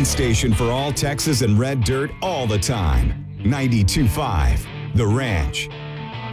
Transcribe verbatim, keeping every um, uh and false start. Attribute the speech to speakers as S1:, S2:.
S1: main station for all Texas and Red Dirt all the time. ninety-two point five The Ranch.